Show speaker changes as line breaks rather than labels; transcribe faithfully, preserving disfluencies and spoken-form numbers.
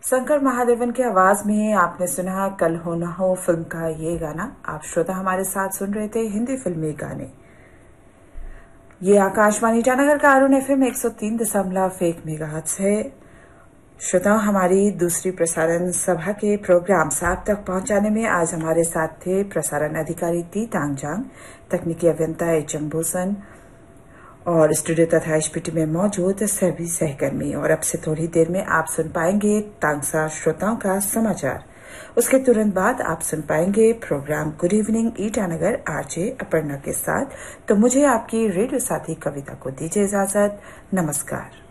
शंकर महादेवन की आवाज में आपने सुना कल हो ना हो फिल्म का ये गाना। आप श्रोता हमारे साथ सुन रहे थे हिंदी फिल्मी गाने। ये आकाशवाणी ईटानगर का अरुण एफएम एक सौ तीन दशमलव एक मेगाहर्ट्ज है। श्रोताओं, हमारी दूसरी प्रसारण सभा के प्रोग्राम से आप तक पहुंचाने में आज हमारे साथ थे प्रसारण अधिकारी टी तांगजांग, तकनीकी अभियंता एच एम भूषण और स्टूडियो तथा एचपीटी में मौजूद सभी सहकर्मी। और अब से थोड़ी देर में आप सुन पाएंगे तांगसा श्रोताओं का समाचार। उसके तुरंत बाद आप सुन पाएंगे programme good evening Itanagar RJ Aparna के साथ। तो मुझे आपकी रेडियो साथी कविता को दीजिए इजाजत। नमस्कार।